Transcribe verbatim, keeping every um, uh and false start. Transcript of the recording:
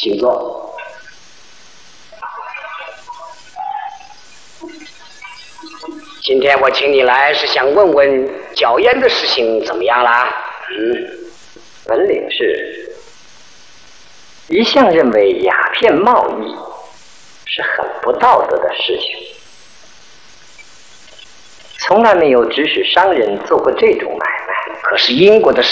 请坐。今天我请你来是想问问缴烟的事情怎么样啦？嗯， 本领是一向认为鸦片贸易是很不道德的事情，从来没有指使商人做过这种买卖。 可是英国的